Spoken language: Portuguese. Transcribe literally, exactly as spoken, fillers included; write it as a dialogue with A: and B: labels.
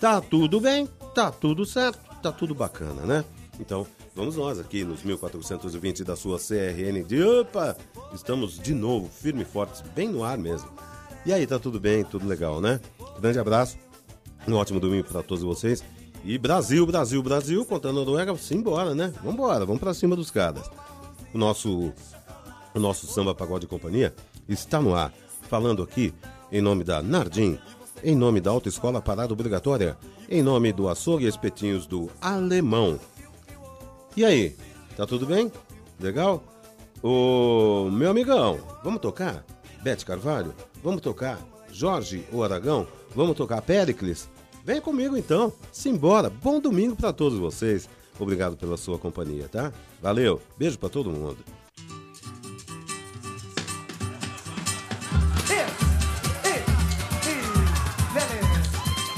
A: Tá tudo bem, tá tudo certo, tá tudo bacana, né? Então, vamos nós aqui nos mil quatrocentos e vinte da sua C R N de opa! Estamos de novo, firme e fortes, bem no ar mesmo. E aí, tá tudo bem, tudo legal, né? Grande abraço, um ótimo domingo para todos vocês. E Brasil, Brasil, Brasil, contando a Noruega, simbora, né? Vambora, vamos pra cima dos caras. O nosso, o nosso Samba Pagode Companhia está no ar, falando aqui em nome da Nardim, em nome da Autoescola Parada Obrigatória, em nome do Açougue e Espetinhos do Alemão. E aí, tá tudo bem? Legal? Ô, meu amigão, vamos tocar? Bete Carvalho? Vamos tocar Jorge o Aragão? Vamos tocar Péricles? Vem comigo então, simbora, bom domingo pra todos vocês. Obrigado pela sua companhia, tá? Valeu, beijo pra todo mundo.